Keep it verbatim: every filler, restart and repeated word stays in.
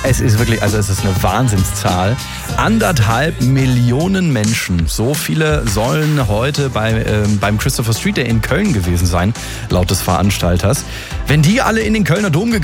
Es ist wirklich, also es ist eine Wahnsinnszahl. Anderthalb Millionen Menschen, so viele sollen heute bei, ähm, beim Christopher Street Day in Köln gewesen sein, laut des Veranstalters. Wenn die alle in den Kölner Dom gegangen